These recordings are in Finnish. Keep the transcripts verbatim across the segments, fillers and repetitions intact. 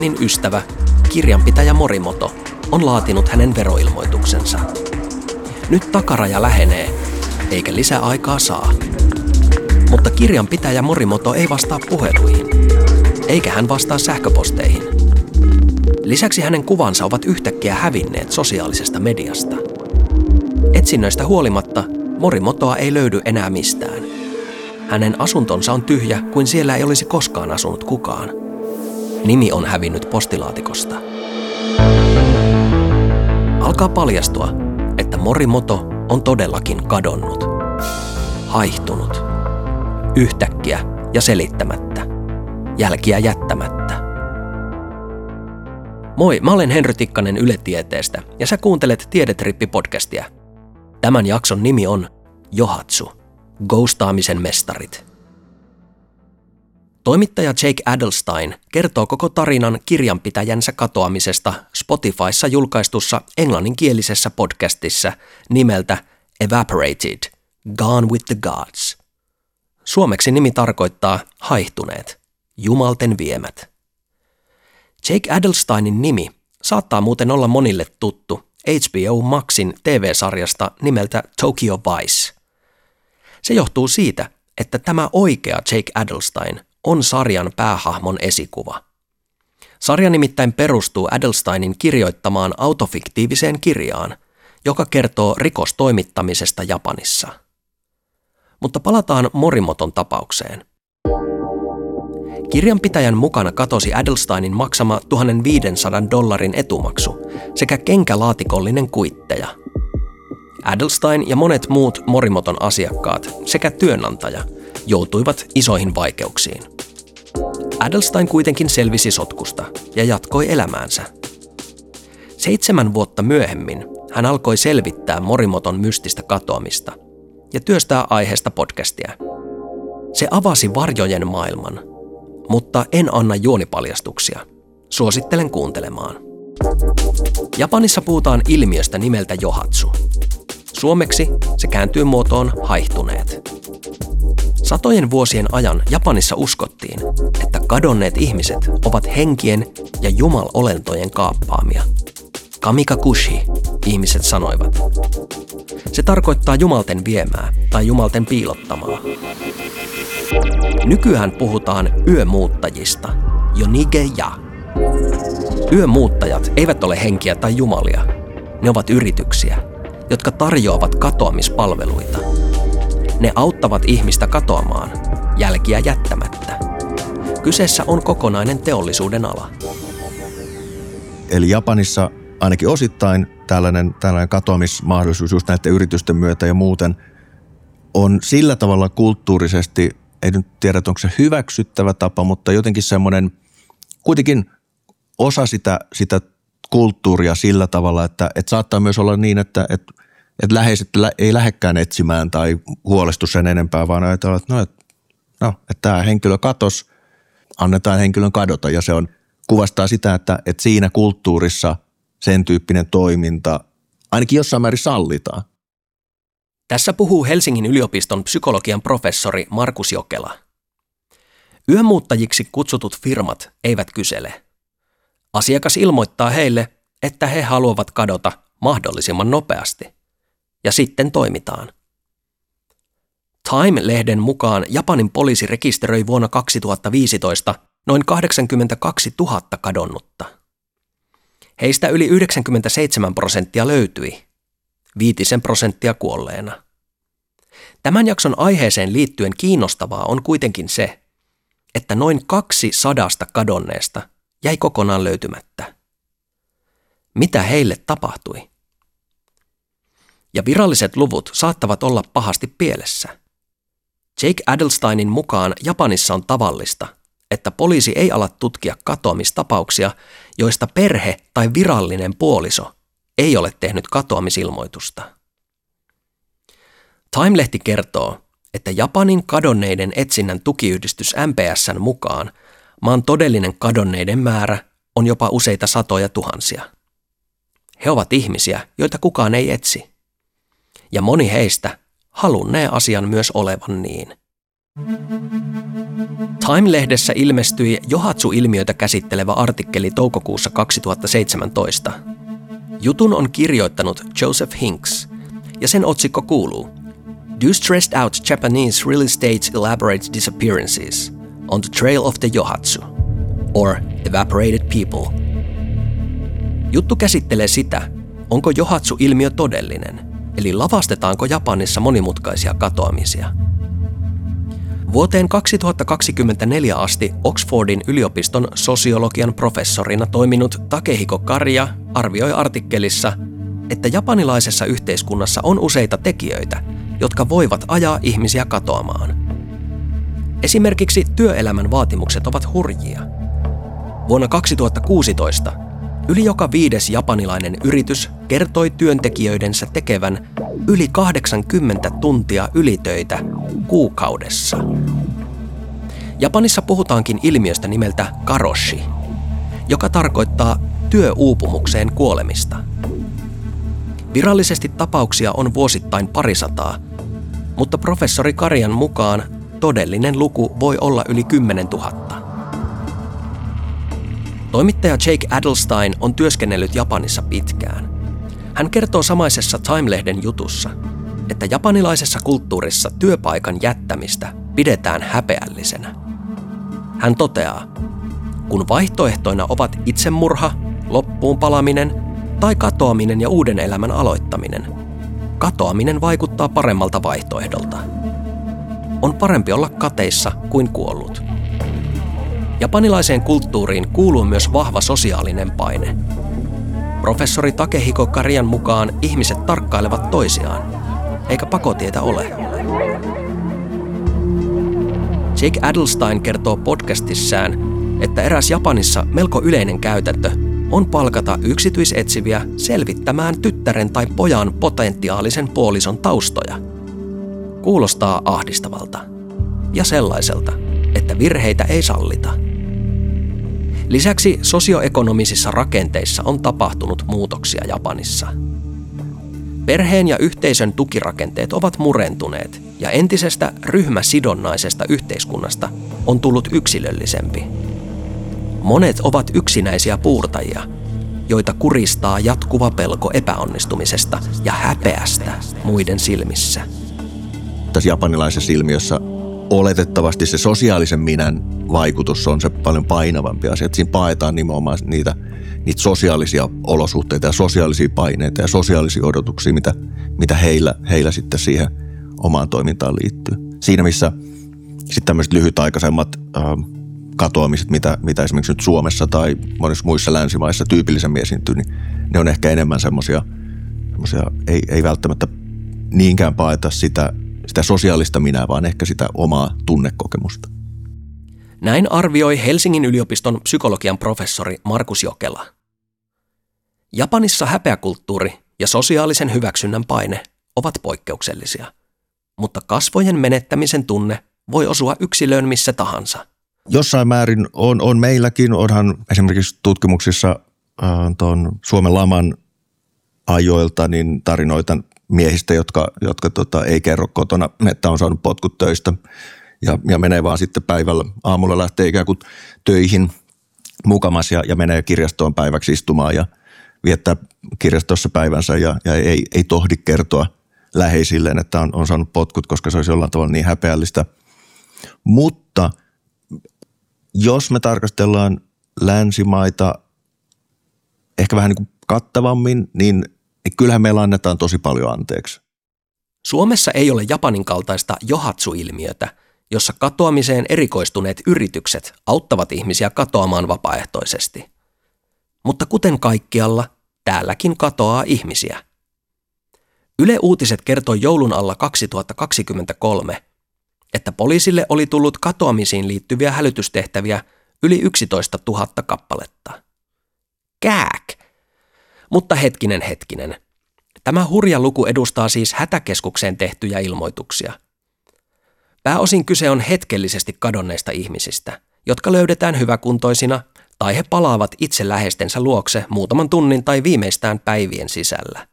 Japanin ystävä, kirjanpitäjä Morimoto, on laatinut hänen veroilmoituksensa. Nyt takaraja lähenee, eikä lisäaikaa saa. Mutta kirjanpitäjä Morimoto ei vastaa puheluihin, eikä hän vastaa sähköposteihin. Lisäksi hänen kuvansa ovat yhtäkkiä hävinneet sosiaalisesta mediasta. Etsinnöistä huolimatta Morimotoa ei löydy enää mistään. Hänen asuntonsa on tyhjä, kuin siellä ei olisi koskaan asunut kukaan. Nimi on hävinnyt postilaatikosta. Alkaa paljastua, että Morimoto on todellakin kadonnut. Haihtunut. Yhtäkkiä ja selittämättä. Jälkiä jättämättä. Moi, mä olen Henry Tikkanen Yle Tieteestä ja sä kuuntelet Tiedetrippi-podcastia. Tämän jakson nimi on Johatsu, ghostaamisen mestarit. Toimittaja Jake Adelstein kertoo koko tarinan kirjanpitäjänsä katoamisesta Spotifyssa julkaistussa englanninkielisessä podcastissa nimeltä Evaporated, Gone with the Gods. Suomeksi nimi tarkoittaa haihtuneet, jumalten viemät. Jake Adelsteinin nimi saattaa muuten olla monille tuttu H B O Maxin T V-sarjasta nimeltä Tokyo Vice. Se johtuu siitä, että tämä oikea Jake Adelstein on sarjan päähahmon esikuva. Sarja nimittäin perustuu Adelsteinin kirjoittamaan autofiktiiviseen kirjaan, joka kertoo rikostoimittamisesta Japanissa. Mutta palataan Morimoton tapaukseen. Kirjanpitäjän mukana katosi Adelsteinin maksama tuhatviisisataa dollarin etumaksu sekä kenkälaatikollinen kuitteja. Adelstein ja monet muut Morimoton asiakkaat sekä työnantaja joutuivat isoihin vaikeuksiin. Adelstein kuitenkin selvisi sotkusta ja jatkoi elämäänsä. Seitsemän vuotta myöhemmin hän alkoi selvittää Morimoton mystistä katoamista ja työstää aiheesta podcastia. Se avasi varjojen maailman, mutta en anna juonipaljastuksia. Suosittelen kuuntelemaan. Japanissa puhutaan ilmiöstä nimeltä Johatsu. Suomeksi se kääntyy muotoon haihtuneet. Satojen vuosien ajan Japanissa uskottiin, että kadonneet ihmiset ovat henkien ja jumalolentojen kaappaamia. Kamikakushi, ihmiset sanoivat. Se tarkoittaa jumalten viemää tai jumalten piilottamaa. Nykyään puhutaan yömuuttajista, yonige-ja. Yömuuttajat eivät ole henkiä tai jumalia. Ne ovat yrityksiä, jotka tarjoavat katoamispalveluita. Ne auttavat ihmistä katoamaan, jälkiä jättämättä. Kyseessä on kokonainen teollisuuden ala. Eli Japanissa ainakin osittain tällainen, tällainen katoamismahdollisuus just näiden yritysten myötä ja muuten on sillä tavalla kulttuurisesti, ei nyt tiedä, onko se hyväksyttävä tapa, mutta jotenkin semmoinen kuitenkin osa sitä, sitä kulttuuria sillä tavalla, että, että saattaa myös olla niin, että, että, että läheiset ei lähdekään etsimään tai huolestu sen enempää, vaan ajatellaan, että, no, että, no, että tämä henkilö katosi, annetaan henkilön kadota ja se on, kuvastaa sitä, että, että siinä kulttuurissa sen tyyppinen toiminta ainakin jossain määrin sallitaan. Tässä puhuu Helsingin yliopiston psykologian professori Markus Jokela. Yömuuttajiksi kutsutut firmat eivät kysele. Asiakas ilmoittaa heille, että he haluavat kadota mahdollisimman nopeasti. Ja sitten toimitaan. Time-lehden mukaan Japanin poliisi rekisteröi vuonna kaksituhattaviisitoista noin kahdeksankymmentäkaksituhatta kadonnutta. Heistä yli yhdeksänkymmentäseitsemän prosenttia löytyi, viitisen prosenttia kuolleena. Tämän jakson aiheeseen liittyen kiinnostavaa on kuitenkin se, että noin kaksi sadasta kadonneesta jäi kokonaan löytymättä. Mitä heille tapahtui? Ja viralliset luvut saattavat olla pahasti pielessä. Jake Adelsteinin mukaan Japanissa on tavallista, että poliisi ei ala tutkia katoamistapauksia, joista perhe tai virallinen puoliso ei ole tehnyt katoamisilmoitusta. Time-lehti kertoo, että Japanin kadonneiden etsinnän tukiyhdistys M P S:n mukaan maan todellinen kadonneiden määrä on jopa useita satoja tuhansia. He ovat ihmisiä, joita kukaan ei etsi. Ja moni heistä halunnee asian myös olevan niin. Time-lehdessä ilmestyi Johatsu-ilmiötä käsittelevä artikkeli toukokuussa kaksituhattaseitsemäntoista. Jutun on kirjoittanut Joseph Hinks, ja sen otsikko kuuluu Do stressed out Japanese real estate elaborate disappearances on the trail of the Johatsu, or evaporated people. Juttu käsittelee sitä, onko Johatsu-ilmiö todellinen, eli lavastetaanko Japanissa monimutkaisia katoamisia. Vuoteen kaksituhattakaksikymmentäneljä asti Oxfordin yliopiston sosiologian professorina toiminut Takehiko Kariya arvioi artikkelissa, että japanilaisessa yhteiskunnassa on useita tekijöitä, jotka voivat ajaa ihmisiä katoamaan. Esimerkiksi työelämän vaatimukset ovat hurjia. Vuonna kaksituhattakuusitoista yli joka viides japanilainen yritys kertoi työntekijöidensä tekevän yli kahdeksankymmentä tuntia ylitöitä kuukaudessa. Japanissa puhutaankin ilmiöstä nimeltä karoshi, joka tarkoittaa työuupumukseen kuolemista. Virallisesti tapauksia on vuosittain parisataa, mutta professori Kariyan mukaan todellinen luku voi olla yli kymmenen tuhatta. Toimittaja Jake Adelstein on työskennellyt Japanissa pitkään. Hän kertoo samaisessa Time-lehden jutussa, että japanilaisessa kulttuurissa työpaikan jättämistä pidetään häpeällisenä. Hän toteaa, kun vaihtoehtoina ovat itsemurha, loppuun palaminen tai katoaminen ja uuden elämän aloittaminen, katoaminen vaikuttaa paremmalta vaihtoehdolta. On parempi olla kateissa kuin kuollut. Japanilaiseen kulttuuriin kuuluu myös vahva sosiaalinen paine. Professori Takehiko Kariyan mukaan ihmiset tarkkailevat toisiaan, eikä pakotietä ole. Jake Adelstein kertoo podcastissaan, että eräs Japanissa melko yleinen käytäntö on palkata yksityisetsiviä selvittämään tyttären tai pojan potentiaalisen puolison taustoja. Kuulostaa ahdistavalta ja sellaiselta, että virheitä ei sallita. Lisäksi sosioekonomisissa rakenteissa on tapahtunut muutoksia Japanissa. Perheen ja yhteisön tukirakenteet ovat murentuneet ja entisestä ryhmäsidonnaisesta yhteiskunnasta on tullut yksilöllisempi. Monet ovat yksinäisiä puurtajia, joita kuristaa jatkuva pelko epäonnistumisesta ja häpeästä muiden silmissä. Tässä japanilaisessa ilmiössä oletettavasti se sosiaalisen minän vaikutus on se paljon painavampi asia, että siinä paetaan nimenomaan niitä, niitä sosiaalisia olosuhteita ja sosiaalisia paineita ja sosiaalisia odotuksia, mitä, mitä heillä, heillä sitten siihen omaan toimintaan liittyy. Siinä missä sitten tämmöiset lyhytaikaisemmat äh, katoamiset, mitä, mitä esimerkiksi nyt Suomessa tai monissa muissa länsimaissa tyypillisemmin esiintyy, niin ne on ehkä enemmän semmoisia, ei, ei välttämättä niinkään paeta sitä, sitä sosiaalista minää, vaan ehkä sitä omaa tunnekokemusta. Näin arvioi Helsingin yliopiston psykologian professori Markus Jokela. Japanissa häpeäkulttuuri ja sosiaalisen hyväksynnän paine ovat poikkeuksellisia, mutta kasvojen menettämisen tunne voi osua yksilöön missä tahansa. Jossain määrin on, on meilläkin, onhan esimerkiksi tutkimuksissa äh, tuon Suomen laman ajoilta niin tarinoita miehistä, jotka, jotka tota, ei kerro kotona, että on saanut potkut töistä ja, ja menee vaan sitten päivällä, aamulla lähtee ikään kuin töihin mukamas ja, ja menee kirjastoon päiväksi istumaan ja viettää kirjastossa päivänsä ja, ja ei, ei tohdi kertoa läheisilleen, että on, on saanut potkut, koska se olisi jollain tavalla niin häpeällistä. Mutta jos me tarkastellaan länsimaita ehkä vähän niin kuin kattavammin, niin kyllähän meillä annetaan tosi paljon anteeksi. Suomessa ei ole Japanin kaltaista Johatsu-ilmiötä, jossa katoamiseen erikoistuneet yritykset auttavat ihmisiä katoamaan vapaaehtoisesti. Mutta kuten kaikkialla, täälläkin katoaa ihmisiä. Yle Uutiset kertoi joulun alla kaksituhattakaksikymmentäkolme, että poliisille oli tullut katoamisiin liittyviä hälytystehtäviä yli yksitoista tuhatta kappaletta. Kääk! Mutta hetkinen hetkinen. Tämä hurja luku edustaa siis hätäkeskukseen tehtyjä ilmoituksia. Pääosin kyse on hetkellisesti kadonneista ihmisistä, jotka löydetään hyväkuntoisina tai he palaavat itse läheistensä luokse muutaman tunnin tai viimeistään päivien sisällä.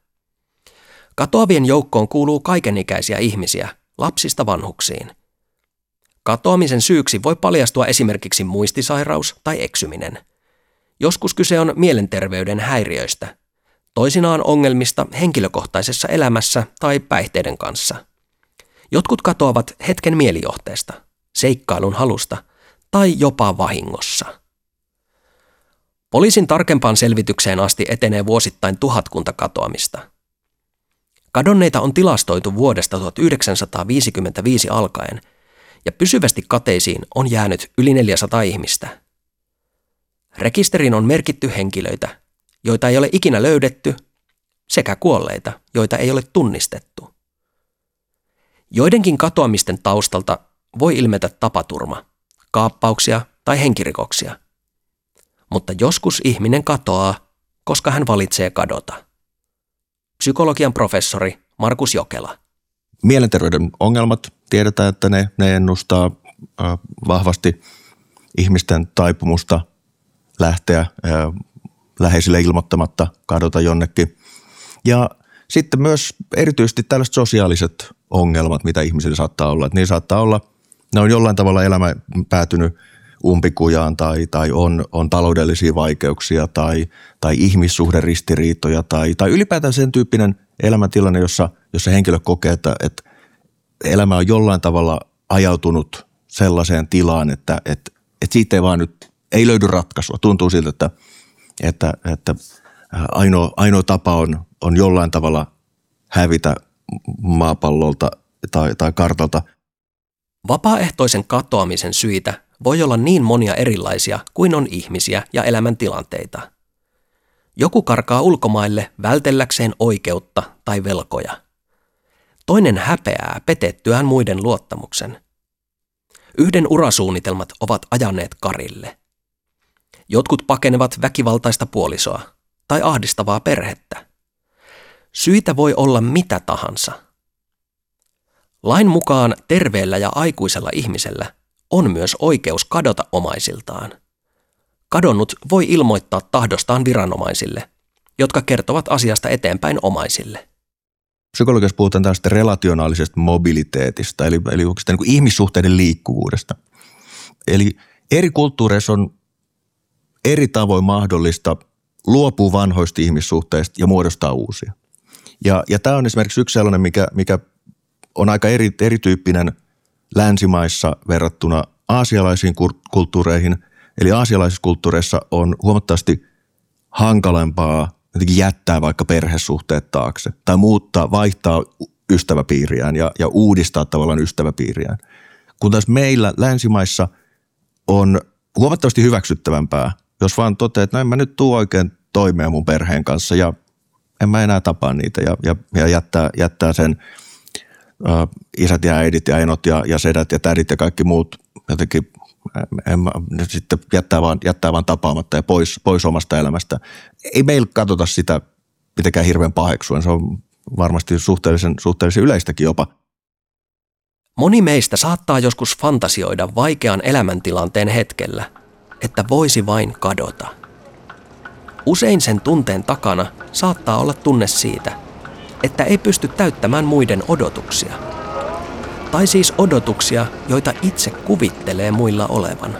Katoavien joukkoon kuuluu kaikenikäisiä ihmisiä, lapsista vanhuksiin. Katoamisen syyksi voi paljastua esimerkiksi muistisairaus tai eksyminen. Joskus kyse on mielenterveyden häiriöistä, toisinaan ongelmista henkilökohtaisessa elämässä tai päihteiden kanssa. Jotkut katoavat hetken mielijohteesta, seikkailun halusta tai jopa vahingossa. Poliisin tarkempaan selvitykseen asti etenee vuosittain tuhatkunta katoamista. Kadonneita on tilastoitu vuodesta tuhatyhdeksänsataaviisikymmentäviisi alkaen, ja pysyvästi kateisiin on jäänyt yli neljäsataa ihmistä. Rekisteriin on merkitty henkilöitä, joita ei ole ikinä löydetty, sekä kuolleita, joita ei ole tunnistettu. Joidenkin katoamisten taustalta voi ilmetä tapaturma, kaappauksia tai henkirikoksia. Mutta joskus ihminen katoaa, koska hän valitsee kadota. Psykologian professori Markus Jokela. Mielenterveyden ongelmat, tiedetään, että ne, ne ennustaa äh, vahvasti ihmisten taipumusta lähteä äh, läheisille ilmoittamatta, kadota jonnekin. Ja sitten myös erityisesti tällaiset sosiaaliset ongelmat, mitä ihmisillä saattaa olla. Että niin saattaa olla, ne on jollain tavalla elämä päätynyt umpikujaan tai, tai on, on taloudellisia vaikeuksia tai, tai ihmissuhderistiriitoja tai, tai ylipäätään sen tyyppinen elämäntilanne, jossa, jossa henkilö kokee, että, että elämä on jollain tavalla ajautunut sellaiseen tilaan, että, että, että siitä ei vaan nyt, ei löydy ratkaisua. Tuntuu siltä, että, että, että ainoa, ainoa tapa on, on jollain tavalla hävitä maapallolta tai, tai kartalta. Vapaaehtoisen katoamisen syitä voi olla niin monia erilaisia kuin on ihmisiä ja elämäntilanteita. Joku karkaa ulkomaille vältelläkseen oikeutta tai velkoja. Toinen häpeää petettyään muiden luottamuksen. Yhden urasuunnitelmat ovat ajaneet karille. Jotkut pakenevat väkivaltaista puolisoa tai ahdistavaa perhettä. Syitä voi olla mitä tahansa. Lain mukaan terveellä ja aikuisella ihmisellä on myös oikeus kadota omaisiltaan. Kadonnut voi ilmoittaa tahdostaan viranomaisille, jotka kertovat asiasta eteenpäin omaisille. Psykologiassa puhutaan tästä relationaalisesta mobiliteetista, eli, eli oikeastaan niin kuin ihmissuhteiden liikkuvuudesta. Eli eri kulttuureissa on eri tavoin mahdollista luopua vanhoista ihmissuhteista ja muodostaa uusia. Ja, ja tämä on esimerkiksi yksi sellainen, mikä, mikä on aika eri, erityyppinen länsimaissa verrattuna aasialaisiin kulttuureihin. Eli aasialaisissa kulttuureissa on huomattavasti hankalampaa jotenkin jättää vaikka perhesuhteet taakse tai muuttaa, vaihtaa ystäväpiiriään ja, ja uudistaa tavallaan ystäväpiiriään. Kun taas meillä länsimaissa on huomattavasti hyväksyttävämpää, jos vaan toteaa, että no en mä nyt tuu oikein toimeen mun perheen kanssa ja en mä enää tapaa niitä ja, ja, ja jättää, jättää sen ä, isät ja äidit ja enot ja, ja sedät ja tädit ja kaikki muut jotenkin en mä, sitten jättää vaan, jättää vaan tapaamatta ja pois, pois omasta elämästä. Ei meillä katsota sitä mitenkään hirveän paheksuen, se on varmasti suhteellisen, suhteellisen yleistäkin jopa. Moni meistä saattaa joskus fantasioida vaikean elämäntilanteen hetkellä, että voisi vain kadota. Usein sen tunteen takana saattaa olla tunne siitä, että ei pysty täyttämään muiden odotuksia. Tai siis odotuksia, joita itse kuvittelee muilla olevan.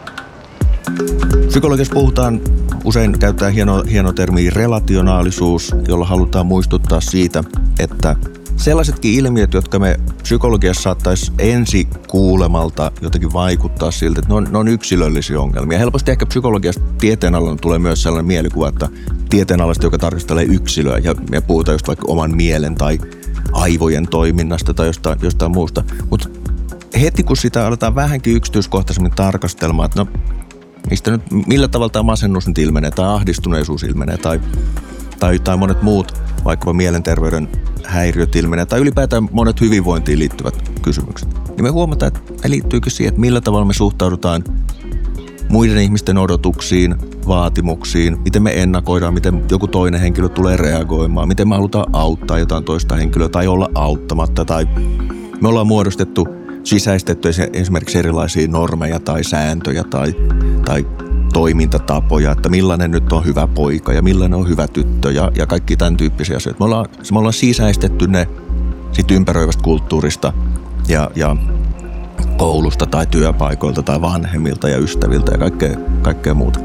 Psykologiassa puhutaan, usein käyttää hieno, hieno termi relationaalisuus, jolla halutaan muistuttaa siitä, että sellaisetkin ilmiöt, jotka me psykologiassa saattaisi ensi kuulemalta jotenkin vaikuttaa siltä, että ne on, ne on yksilöllisiä ongelmia. Helposti ehkä psykologiasta tieteenalalla tulee myös sellainen mielikuva, että tieteenalasta, joka tarkastelee yksilöä ja me puhutaan just vaikka oman mielen tai aivojen toiminnasta tai jostain, jostain muusta. Mutta heti kun sitä aletaan vähänkin yksityiskohtaisemmin tarkastelemaan, että no mistä nyt, millä tavalla tämä masennus nyt ilmenee tai ahdistuneisuus ilmenee tai, tai, tai monet muut vaikkapa mielenterveyden häiriöt ilmenee tai ylipäätään monet hyvinvointiin liittyvät kysymykset, niin me huomataan, että ne liittyykin siihen, että millä tavalla me suhtaudutaan muiden ihmisten odotuksiin, vaatimuksiin, miten me ennakoidaan, miten joku toinen henkilö tulee reagoimaan, miten me halutaan auttaa jotain toista henkilöä tai olla auttamatta. Tai me ollaan muodostettu, sisäistetty esimerkiksi erilaisia normeja tai sääntöjä tai, tai toimintatapoja, että millainen nyt on hyvä poika ja millainen on hyvä tyttö ja, ja kaikki tämän tyyppisiä asioita. Me ollaan, me ollaan sisäistetty ne sit ympäröivästä kulttuurista ja, ja koulusta tai työpaikoilta tai vanhemmilta ja ystäviltä ja kaikkea, kaikkea muuta.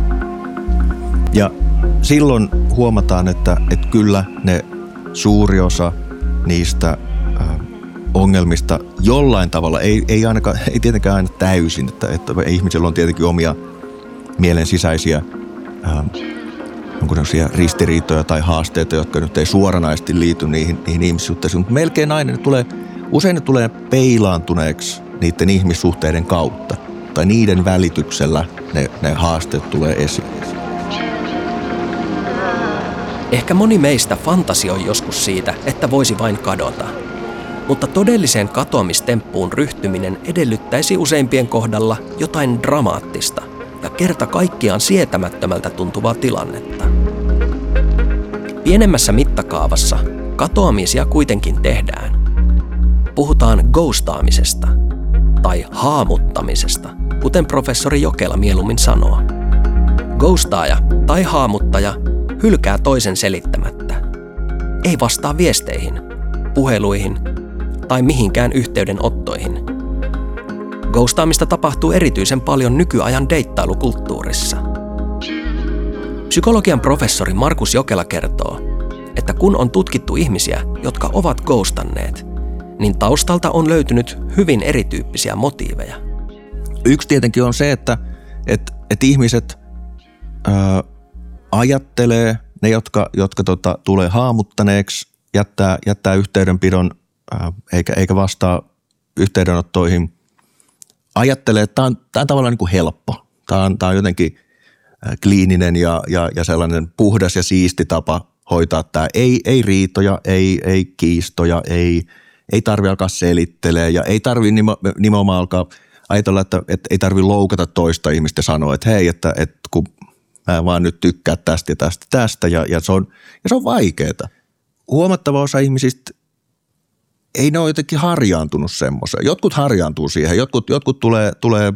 Ja silloin huomataan, että, että kyllä ne suuri osa niistä äh, ongelmista jollain tavalla, ei, ei, ainakaan, ei tietenkään aina täysin, että, että ihmisillä on tietenkin omia mielen sisäisiä äh, onko sellaisia ristiriitoja tai haasteita, jotka nyt ei suoranaisesti liity niihin, niihin ihmissuhteisiin, mutta melkein aina ne tulee, usein ne tulee peilaantuneeksi niiden ihmissuhteiden kautta tai niiden välityksellä ne, ne haasteet tulee esiin. Ehkä moni meistä fantasioi joskus siitä, että voisi vain kadota. Mutta todelliseen katoamistemppuun ryhtyminen edellyttäisi useimpien kohdalla jotain dramaattista ja kerta kaikkiaan sietämättömältä tuntuvaa tilannetta. Pienemmässä mittakaavassa katoamisia kuitenkin tehdään. Puhutaan ghostaamisesta tai haamuttamisesta, kuten professori Jokela mieluummin sanoo. Ghostaaja tai haamuttaja hylkää toisen selittämättä. Ei vastaa viesteihin, puheluihin tai mihinkään yhteydenottoihin. Ghostaamista tapahtuu erityisen paljon nykyajan deittailukulttuurissa. Psykologian professori Markus Jokela kertoo, että kun on tutkittu ihmisiä, jotka ovat ghostanneet, niin taustalta on löytynyt hyvin erityyppisiä motiiveja. Yksi tietenkin on se, että, että, että ihmiset ää, ajattelee, ne jotka, jotka tota, tulee haamuttaneeksi, jättää, jättää yhteydenpidon ää, eikä, eikä vastaa yhteydenottoihin, ajattelee, että tämä on, tämä on tavallaan niin kuin helppo. Tämä on, tämä on jotenkin kliininen ja, ja, ja sellainen puhdas ja siisti tapa hoitaa tämä. Ei, ei riitoja, ei, ei kiistoja, ei, ei tarvitse alkaa selittelee ja ei tarvitse nimenomaan alkaa ajatella, että, että ei tarvitse loukata toista ihmistä ja sanoa, että hei, että, että kun mä vaan nyt tykkää tästä ja tästä tästä ja, ja, se, on, ja se on vaikeaa. Huomattava osa ihmisistä ei ne ole jotenkin harjaantunut semmoiseen. Jotkut harjaantuu siihen, jotkut, jotkut tulee, tulee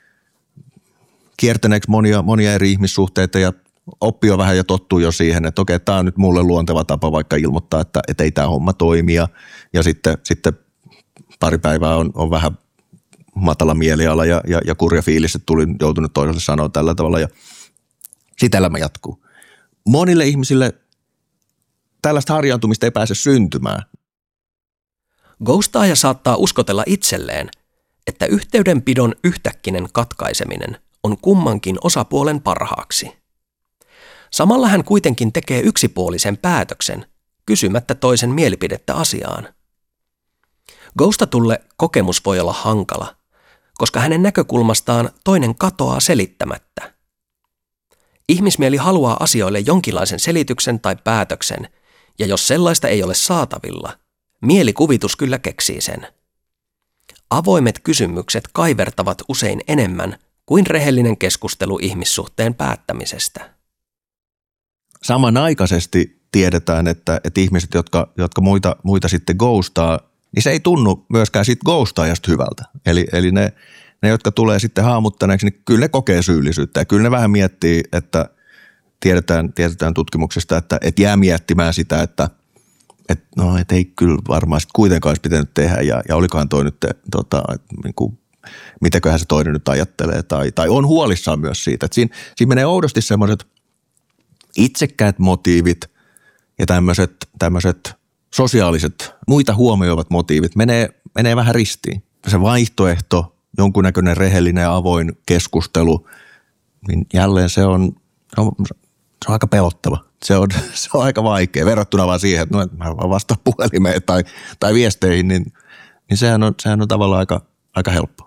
kiertäneeksi monia, monia eri ihmissuhteita ja oppii jo vähän ja tottuu jo siihen, että okei, tämä on nyt mulle luonteva tapa vaikka ilmoittaa, että, että ei tämä homma toimi ja, ja sitten, sitten pari päivää on, on vähän matala mieliala ja, ja, ja kurja fiilis, että tulin joutunut toiselle sanoa tällä tavalla ja sitten elämä jatkuu. Monille ihmisille tällaista harjaantumista ei pääse syntymään. Ghostaaja saattaa uskotella itselleen, että yhteydenpidon yhtäkkinen katkaiseminen on kummankin osapuolen parhaaksi. Samalla hän kuitenkin tekee yksipuolisen päätöksen, kysymättä toisen mielipidettä asiaan. Ghostatulle kokemus voi olla hankala, koska hänen näkökulmastaan toinen katoaa selittämättä. Ihmismieli haluaa asioille jonkinlaisen selityksen tai päätöksen, ja jos sellaista ei ole saatavilla, mielikuvitus kyllä keksii sen. Avoimet kysymykset kaivertavat usein enemmän kuin rehellinen keskustelu ihmissuhteen päättämisestä. Samanaikaisesti tiedetään, että, että ihmiset, jotka, jotka muita, muita sitten ghostaa, niin se ei tunnu myöskään siitä ghostaajasta hyvältä. Eli, eli ne, ne, jotka tulee sitten haamuttaneeksi, niin kyllä ne kokee syyllisyyttä ja kyllä ne vähän miettii, että tiedetään, tiedetään tutkimuksesta, että, että jää miettimään sitä, että että no, et ei kyllä varmaan sitten kuitenkaan olisi pitänyt tehdä ja, ja olikohan toi nyt, tota, niin kuin, mitäköhän se toinen nyt ajattelee tai, tai on huolissaan myös siitä. Että siinä, siinä menee oudosti semmoiset itsekkäät motiivit ja tämmöiset, tämmöiset sosiaaliset, muita huomioivat motiivit menee, menee vähän ristiin. Se vaihtoehto, jonkunnäköinen rehellinen ja avoin keskustelu, niin jälleen se on, se on, se on aika pelottava. Se on, se on aika vaikea verrattuna vaan siihen, että no, mä vaan vastaan puhelimeen tai, tai viesteihin, niin, niin sehän, on, sehän on tavallaan aika, aika helppo.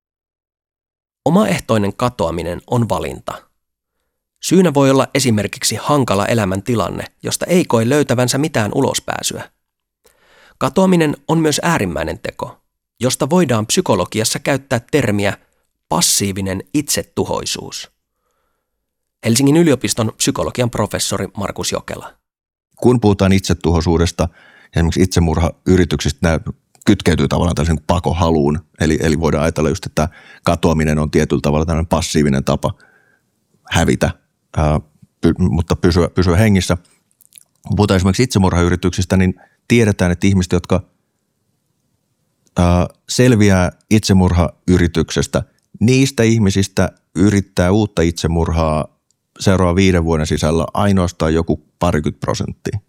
Omaehtoinen katoaminen on valinta. Syynä voi olla esimerkiksi hankala elämäntilanne, josta ei koe löytävänsä mitään ulospääsyä. Katoaminen on myös äärimmäinen teko, josta voidaan psykologiassa käyttää termiä passiivinen itsetuhoisuus. Helsingin yliopiston psykologian professori Markus Jokela. Kun puhutaan itsetuhoisuudesta ja esimerkiksi itsemurhayrityksistä, nämä kytkeytyy tavallaan tällaisen pakohaluun. Eli, eli voidaan ajatella just, että katoaminen on tietyllä tavalla tällainen passiivinen tapa hävitä, ää, py, mutta pysyä, pysyä hengissä. Kun puhutaan esimerkiksi itsemurhayrityksistä, niin tiedetään, että ihmiset, jotka selviää itsemurhayrityksestä. Niistä ihmisistä yrittää uutta itsemurhaa seuraavan viiden vuoden sisällä ainoastaan joku parikymmentä prosenttia.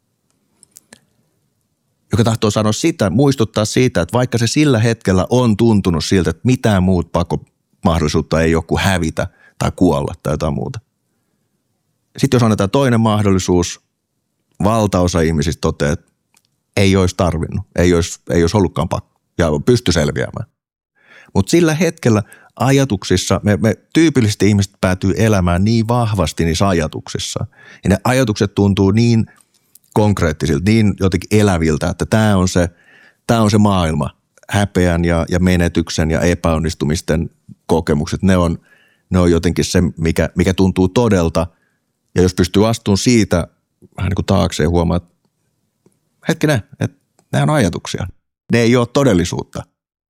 Joka tahtoo sanoa sitä, muistuttaa siitä, että vaikka se sillä hetkellä on tuntunut siltä, että mitään muut pakomahdollisuutta ei ole kuin hävitä tai kuolla tai jotain muuta. Sitten jos annetaan toinen mahdollisuus, valtaosa ihmisistä toteaa, että ei olisi tarvinnut, ei olisi, ei olisi ollutkaan pakko ja pysty selviämään. Mutta sillä hetkellä ajatuksissa, me, me tyypillisesti ihmiset päätyy elämään niin vahvasti niissä ajatuksissa. Ja ne ajatukset tuntuu niin konkreettisilta, niin jotenkin eläviltä, että tämä on se, tämä on se maailma. Häpeän ja, ja menetyksen ja epäonnistumisten kokemukset, ne on, ne on jotenkin se, mikä, mikä tuntuu todelta. Ja jos pystyy astumaan siitä vähän niin kuin taakse ja huomaa, että hetkinen, että nämä on ajatuksia. Ne ei ole todellisuutta.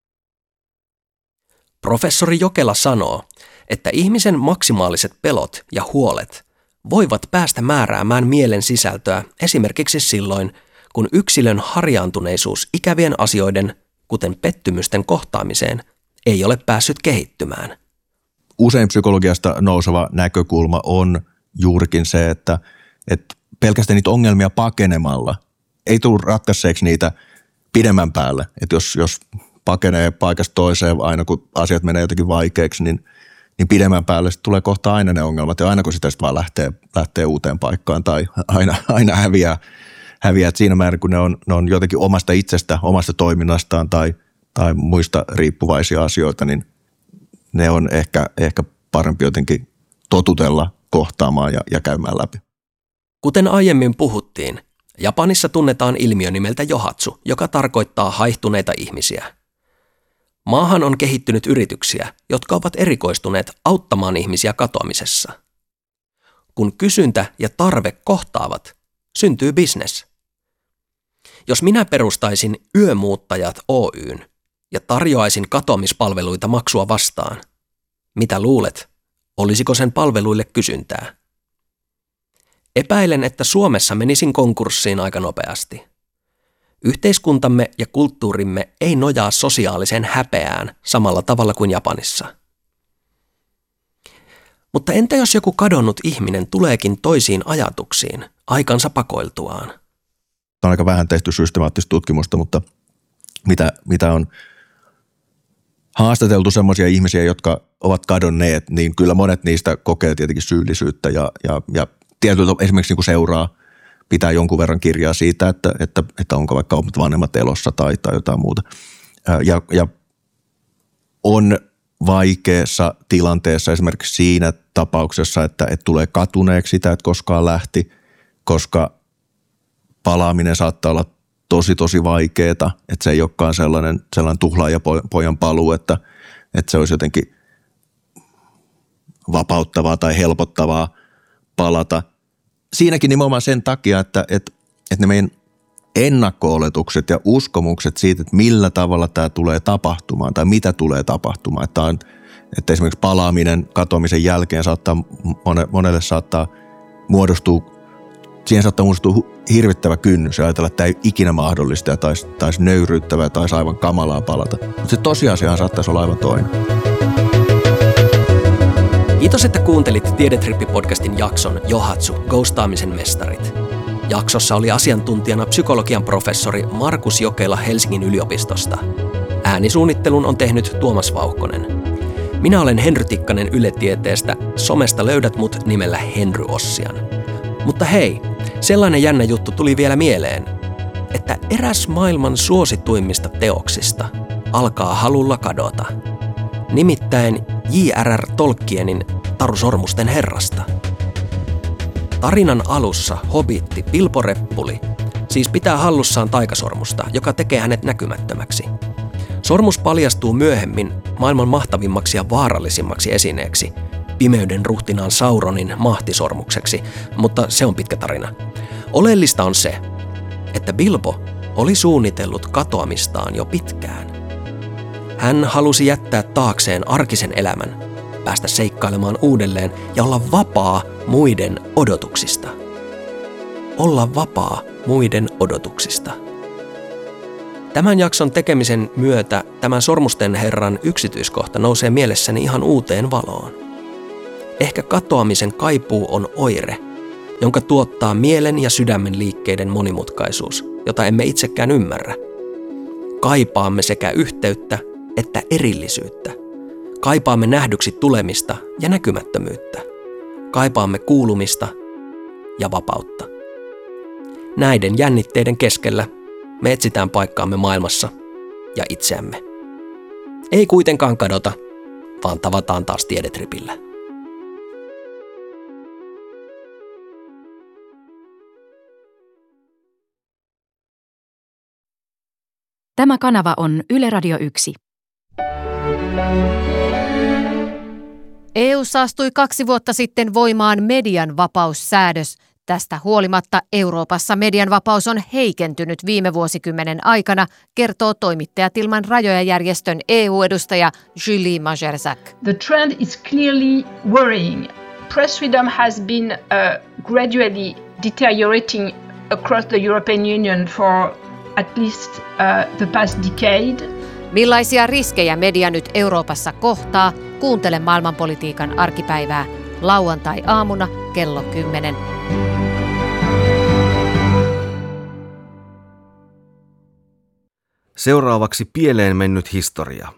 Professori Jokela sanoo, että ihmisen maksimaaliset pelot ja huolet voivat päästä määräämään mielen sisältöä esimerkiksi silloin, kun yksilön harjaantuneisuus ikävien asioiden, kuten pettymysten kohtaamiseen, ei ole päässyt kehittymään. Usein psykologiasta nouseva näkökulma on juurikin se, että, että pelkästään niitä ongelmia pakenemalla ei tule ratkaiseeksi niitä pidemmän päälle. Että jos, jos pakenee paikasta toiseen aina, kun asiat menee jotenkin vaikeaksi, niin, niin pidemmän päälle tulee kohta aina ne ongelmat. Ja aina kun sitä sitten vaan lähtee, lähtee uuteen paikkaan tai aina, aina häviää, häviää. Että siinä määrin, kun ne on, ne on jotenkin omasta itsestä, omasta toiminnastaan tai, tai muista riippuvaisia asioita, niin ne on ehkä, ehkä parempi jotenkin totutella kohtaamaan ja, ja käymään läpi. Kuten aiemmin puhuttiin, Japanissa tunnetaan ilmiö nimeltä johatsu, joka tarkoittaa haihtuneita ihmisiä. Maahan on kehittynyt yrityksiä, jotka ovat erikoistuneet auttamaan ihmisiä katoamisessa. Kun kysyntä ja tarve kohtaavat, syntyy bisnes. Jos minä perustaisin Yömuuttajat Oy:n ja tarjoaisin katoamispalveluita maksua vastaan, mitä luulet, olisiko sen palveluille kysyntää? Epäilen, että Suomessa menisin konkurssiin aika nopeasti. Yhteiskuntamme ja kulttuurimme ei nojaa sosiaaliseen häpeään samalla tavalla kuin Japanissa. Mutta entä jos joku kadonnut ihminen tuleekin toisiin ajatuksiin aikansa pakoiltuaan? On aika vähän tehty systemaattista tutkimusta, mutta mitä, mitä on haastateltu semmoisia ihmisiä, jotka ovat kadonneet, niin kyllä monet niistä kokee tietenkin syyllisyyttä ja, ja, ja tietyllä esimerkiksi niin kuin seuraa, pitää jonkun verran kirjaa siitä, että, että, että onko vaikka omat vanhemmat elossa tai, tai jotain muuta. Ja, ja on vaikeassa tilanteessa esimerkiksi siinä tapauksessa, että, että tulee katuneeksi sitä, että koskaan lähti, koska palaaminen saattaa olla tosi, tosi vaikeaa, että se ei olekaan sellainen, sellainen tuhlaajapojan paluu, että, että se olisi jotenkin vapauttavaa tai helpottavaa palata. Siinäkin nimenomaan sen takia, että, että, että ne meidän ennakko-oletukset ja uskomukset siitä, että millä tavalla tämä tulee tapahtumaan tai mitä tulee tapahtumaan. Että, on, että esimerkiksi palaaminen katoamisen jälkeen saattaa, monelle saattaa muodostua, siihen saattaa muodostua hirvittävä kynnys ja ajatella, että tämä ei ikinä mahdollista ja taisi, taisi nöyryyttävää tai aivan kamalaa palata. Mutta se tosiasiahan saattaisi olla aivan toinen. Kiitos, että kuuntelit Tiedetrippi-podcastin jakson Johatsu, ghostaamisen mestarit. Jaksossa oli asiantuntijana psykologian professori Markus Jokela Helsingin yliopistosta. Äänisuunnittelun on tehnyt Tuomas Vauhkonen. Minä olen Henry Tikkanen Yle Tieteestä, somesta löydät mut nimellä Henry Ossian. Mutta hei, sellainen jännä juttu tuli vielä mieleen, että eräs maailman suosituimmista teoksista alkaa halulla kadota. Nimittäin J R R Tolkienin Taru Sormusten herrasta. Tarinan alussa hobitti Bilbo Reppuli siis pitää hallussaan taikasormusta, joka tekee hänet näkymättömäksi. Sormus paljastuu myöhemmin maailman mahtavimmaksi ja vaarallisimmaksi esineeksi, pimeyden ruhtinaan Sauronin mahtisormukseksi, mutta se on pitkä tarina. Oleellista on se, että Bilbo oli suunnitellut katoamistaan jo pitkään. Hän halusi jättää taakseen arkisen elämän, päästä seikkailemaan uudelleen ja olla vapaa muiden odotuksista. Olla vapaa muiden odotuksista. Tämän jakson tekemisen myötä tämän Sormusten herran yksityiskohta nousee mielessäni ihan uuteen valoon. Ehkä katoamisen kaipuu on oire, jonka tuottaa mielen ja sydämen liikkeiden monimutkaisuus, jota emme itsekään ymmärrä. Kaipaamme sekä yhteyttä että erillisyyttä. Kaipaamme nähdyksi tulemista ja näkymättömyyttä. Kaipaamme kuulumista ja vapautta. Näiden jännitteiden keskellä me etsitään paikkaamme maailmassa ja itseämme. Ei kuitenkaan kadota, vaan tavataan taas tiedetripillä. Tämä kanava on Yle Radio yksi. E U:ssa astui kaksi vuotta sitten voimaan median vapaussäädös. Tästä huolimatta Euroopassa median vapaus on heikentynyt viime vuosikymmenen aikana, kertoo Toimittajat ilman rajoja -järjestön E U-edustaja Julie Majerczak. The trend is clearly worrying. Press freedom has been uh, gradually deteriorating across the European Union for at least uh, the past decade. Millaisia riskejä media nyt Euroopassa kohtaa? Kuuntele maailmanpolitiikan arkipäivää lauantai-aamuna kello kymmenen. Seuraavaksi pieleen mennyt historia.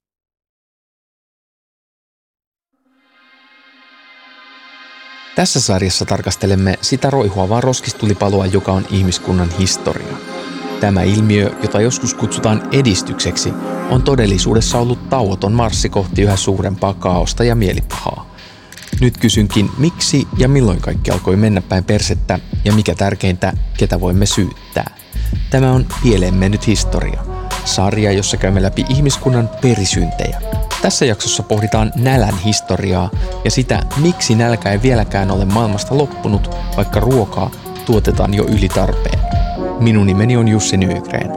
Tässä sarjassa tarkastelemme sitä roihuavaa roskistulipaloa, joka on ihmiskunnan historia. Tämä ilmiö, jota joskus kutsutaan edistykseksi, on todellisuudessa ollut tauoton marssi kohti yhä suurempaa kaaosta ja mielipahaa. Nyt kysynkin, miksi ja milloin kaikki alkoi mennä päin persettä ja mikä tärkeintä, ketä voimme syyttää. Tämä on Pieleen mennyt historia, sarja, jossa käymme läpi ihmiskunnan perisyntejä. Tässä jaksossa pohditaan nälän historiaa ja sitä, miksi nälkä ei vieläkään ole maailmasta loppunut, vaikka ruokaa tuotetaan jo yli tarpeen. Minun nimeni on Jussi Nygren.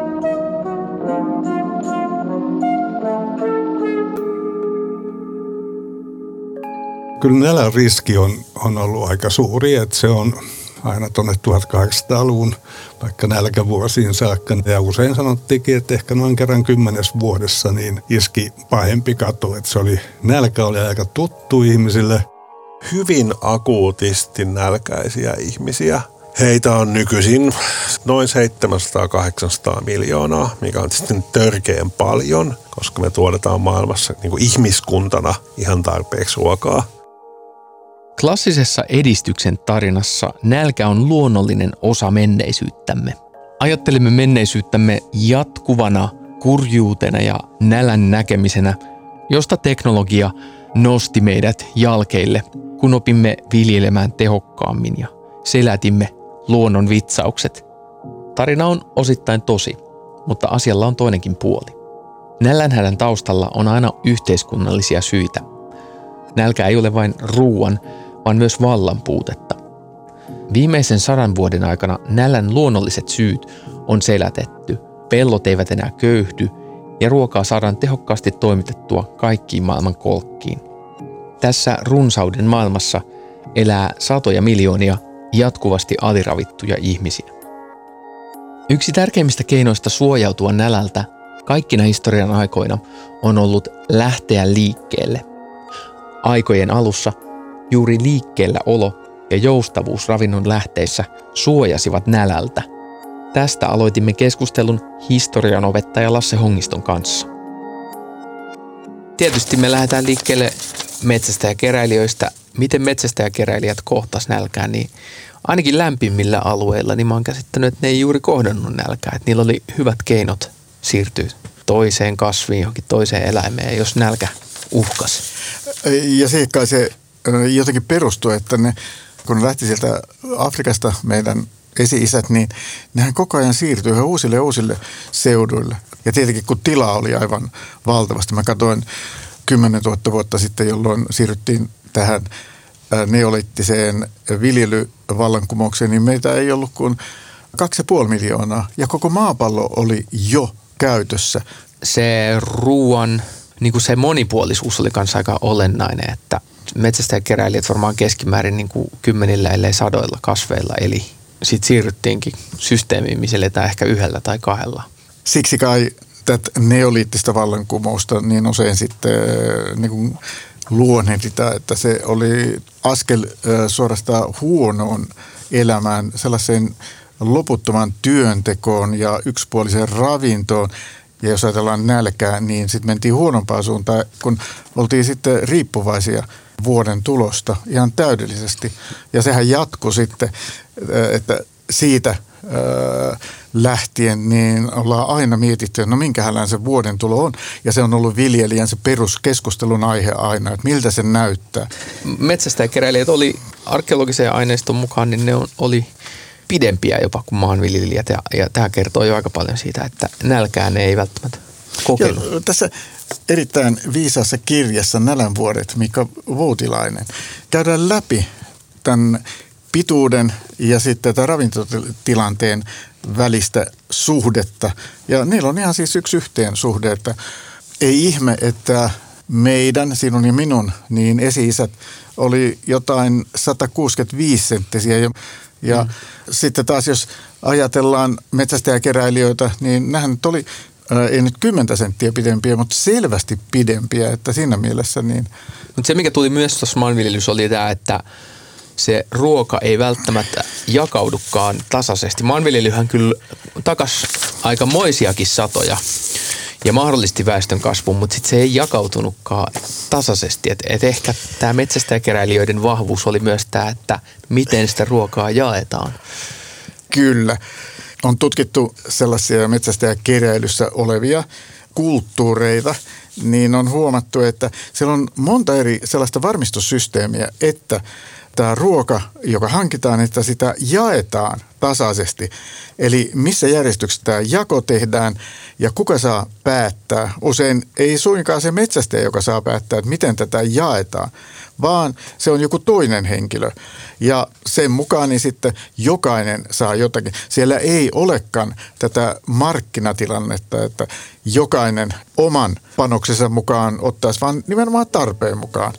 Kyllä nälän riski on, on ollut aika suuri, että se on aina tuonne tuhatkahdeksansataaluvun vaikka nälkävuosiin saakka. Ja usein sanottiinkin, että ehkä noin kerran kymmenes vuodessa niin iski pahempi kato, että se oli, nälkä oli aika tuttu ihmisille. Hyvin akuutisti nälkäisiä ihmisiä. Heitä on nykyisin noin seitsemänsataa kahdeksansataa miljoonaa, mikä on sitten törkeän paljon, koska me tuotetaan maailmassa niin kuin ihmiskuntana ihan tarpeeksi ruokaa. Klassisessa edistyksen tarinassa nälkä on luonnollinen osa menneisyyttämme. Ajattelemme menneisyyttämme jatkuvana kurjuutena ja nälän näkemisenä, josta teknologia nosti meidät jalkeille, kun opimme viljelemään tehokkaammin ja selätimme luonnon vitsaukset. Tarina on osittain tosi, mutta asialla on toinenkin puoli. Nälänhädän taustalla on aina yhteiskunnallisia syitä. Nälkä ei ole vain ruuan, vaan myös vallan puutetta. Viimeisen sadan vuoden aikana nälän luonnolliset syyt on selätetty, pellot eivät enää köyhdy ja ruokaa saadaan tehokkaasti toimitettua kaikkiin maailman kolkkiin. Tässä runsauden maailmassa elää satoja miljoonia jatkuvasti aliravittuja ihmisiä. Yksi tärkeimmistä keinoista suojautua nälältä kaikkina historian aikoina on ollut lähteä liikkeelle. Aikojen alussa juuri liikkeellä olo ja joustavuus ravinnon lähteissä suojasivat nälältä. Tästä aloitimme keskustelun historianopettaja Lasse Hongiston kanssa. Tietysti me lähdetään liikkeelle metsästäjäkeräilijöistä. Miten metsästäjäkeräilijät kohtas nälkää, niin ainakin lämpimillä alueilla, niin mä oon käsittänyt, että ne ei juuri kohdannut nälkää. Että niillä oli hyvät keinot siirtyä toiseen kasviin, johonkin toiseen eläimeen, jos nälkä uhkasi. Ja siihen kai se jotenkin perustui, että ne, kun ne lähti sieltä Afrikasta meidän esi-isät, niin nehän koko ajan siirtyi ihan uusille ja uusille seuduille. Ja tietenkin kun tilaa oli aivan valtavasti. Mä katsoin kymmenentuhatta vuotta sitten, jolloin siirryttiin tähän neolittiseen viljelyvallankumoukseen, niin meitä ei ollut kuin kaksi ja puoli miljoonaa. Ja koko maapallo oli jo käytössä. Se ruoan, niin kuin se monipuolisuus oli kanssa aika olennainen, että metsästäjäkeräilijät varmaan keskimäärin niin kuin kymmenillä ellei sadoilla kasveilla, eli sitten siirryttiinkin systeemiin, missä eletään ehkä yhdellä tai kahdella. siksi kai tätä neoliittista vallankumousta niin usein sitten niin kuin luonnehditaan, että se oli askel suorastaan huonoon elämään, sellaiseen loputtoman työntekoon ja yksipuoliseen ravintoon. Ja jos ajatellaan nälkää, niin sitten mentiin huonompaan suuntaan, kun oltiin sitten riippuvaisia vuoden tulosta ihan täydellisesti. Ja sehän jatkui sitten, että siitä lähtien niin ollaan aina mietitty, no minkähänlainen se vuoden tulo on. Ja se on ollut viljelijän se peruskeskustelun aihe aina, että miltä se näyttää. Metsästäjäkeräilijät oli arkeologisen aineiston mukaan, niin ne on, oli pidempiä jopa kuin maanviljelijät. Ja, ja tämä kertoo jo aika paljon siitä, että nälkää ne ei välttämättä kokenut. Ja tässä erittäin viisaassa kirjassa Nälänvuodet, Mika Voutilainen, käydään läpi tämän pituuden ja sitten tämän ravintotilanteen välistä suhdetta. Ja niillä on ihan siis yksi yhteen suhde, että ei ihme, että meidän, sinun ja minun, niin esi-isät oli jotain sata kuusikymmentäviisi senttisiä. Ja, ja mm. sitten taas jos ajatellaan metsästäjäkeräilijöitä, niin nämähän nyt oli, ää, ei nyt kymmentä senttiä pidempiä, mutta selvästi pidempiä, että siinä mielessä niin. Mutta se, mikä tuli myös tuossa maanviljelyssä, oli tämä, että se ruoka ei välttämättä jakaudukaan tasaisesti. Maanviljelyhän kyllä takas aikamoisiakin satoja ja mahdollisti väestön kasvun, mutta sitten se ei jakautunutkaan tasaisesti. Et, et ehkä tämä metsästäjäkeräilijöiden vahvuus oli myös tämä, että miten sitä ruokaa jaetaan. Kyllä. On tutkittu sellaisia metsästäjäkeräilyssä olevia kulttuureita, niin on huomattu, että siellä on monta eri sellaista varmistussysteemiä, että tämä ruoka, joka hankitaan, että sitä jaetaan tasaisesti. Eli missä järjestyksessä tämä jako tehdään ja kuka saa päättää. Usein ei suinkaan se metsästäjä, joka saa päättää, että miten tätä jaetaan, vaan se on joku toinen henkilö. Ja sen mukaan niin sitten jokainen saa jotakin. Siellä ei olekaan tätä markkinatilannetta, että jokainen oman panoksensa mukaan ottaisi, vaan nimenomaan tarpeen mukaan.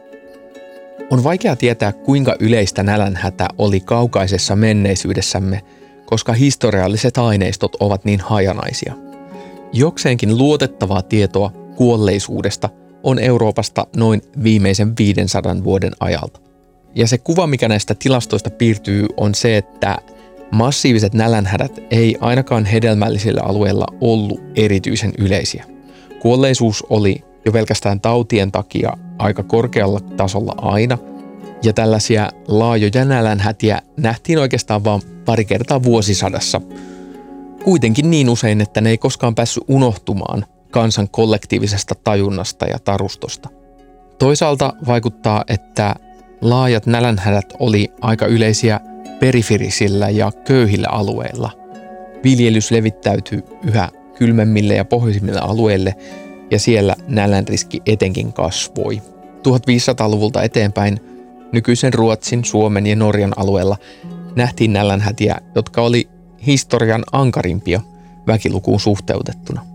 On vaikea tietää, kuinka yleistä nälänhätä oli kaukaisessa menneisyydessämme, koska historialliset aineistot ovat niin hajanaisia. Jokseenkin luotettavaa tietoa kuolleisuudesta on Euroopasta noin viimeisen viidensadan vuoden ajalta. Ja se kuva, mikä näistä tilastoista piirtyy, on se, että massiiviset nälänhädät ei ainakaan hedelmällisillä alueilla ollut erityisen yleisiä. Kuolleisuus oli jo pelkästään tautien takia aika korkealla tasolla aina, ja tällaisia laajoja nälänhätiä nähtiin oikeastaan vain pari kertaa vuosisadassa. Kuitenkin niin usein, että ne ei koskaan päässyt unohtumaan kansan kollektiivisesta tajunnasta ja tarustosta. Toisaalta vaikuttaa, että laajat nälänhädät oli aika yleisiä periferisillä ja köyhillä alueilla. Viljelys levittäytyi yhä kylmemmille ja pohjoisimmille alueille, ja siellä nälänriski etenkin kasvoi. tuhatviisisataaluvulta eteenpäin nykyisen Ruotsin, Suomen ja Norjan alueella nähtiin nälänhätiä, jotka oli historian ankarimpia väkilukuun suhteutettuna.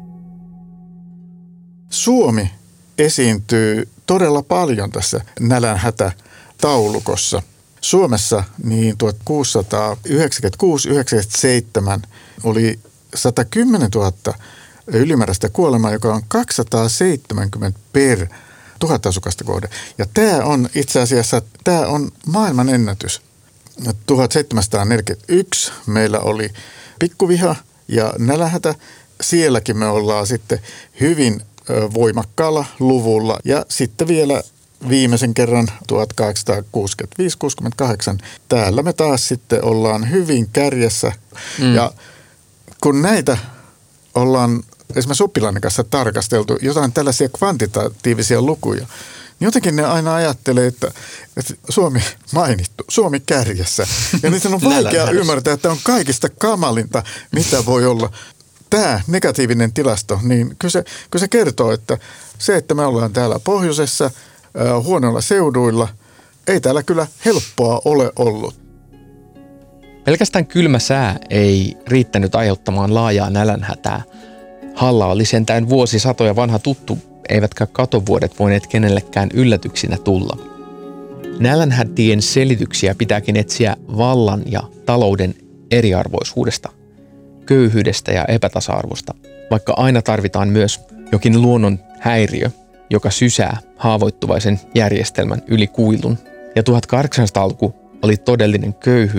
Suomi esiintyy todella paljon tässä nälänhätätaulukossa. Suomessa niin tuhatkuusisataayhdeksänkymmentäkuusi yhdeksänkymmentäseitsemän oli sata kymmenen tuhatta ylimääräistä kuolemaa, joka on kaksisataaseitsemänkymmentä per tuhat asukasta kohde. Ja tämä on itse asiassa, tämä on maailman ennätys. tuhatseitsemänsataaneljäkymmentäyksi meillä oli pikkuviha ja nälänhätä. Sielläkin me ollaan sitten hyvin voimakkaalla luvulla. Ja sitten vielä viimeisen kerran tuhatkahdeksansataakuusikymmentäviisi kuusikymmentäkahdeksan. Täällä me taas sitten ollaan hyvin kärjessä. Mm. Ja kun näitä ollaan esimerkiksi oppilainen kanssa tarkasteltu jotain tällaisia kvantitatiivisia lukuja, niin jotenkin ne aina ajattelee, että, että Suomi mainittu, Suomi kärjessä. Ja nyt on vaikea ymmärtää, että on kaikista kamalinta, mitä voi olla. Tämä negatiivinen tilasto, niin kyllä se, kyllä se kertoo, että se, että me ollaan täällä pohjoisessa, äh, huonoilla seuduilla, ei täällä kyllä helppoa ole ollut. Pelkästään kylmä sää ei riittänyt aiheuttamaan laajaa nälänhätää. Halla oli sentään vuosisatoja vanha tuttu, eivätkä katovuodet voineet kenellekään yllätyksinä tulla. Nälänhätien selityksiä pitääkin etsiä vallan ja talouden eriarvoisuudesta. köyhyydestä ja epätasa-arvosta, vaikka aina tarvitaan myös jokin luonnon häiriö, joka sysää haavoittuvaisen järjestelmän yli kuilun. Ja tuhatkahdeksansataaluku oli todellinen köyhyys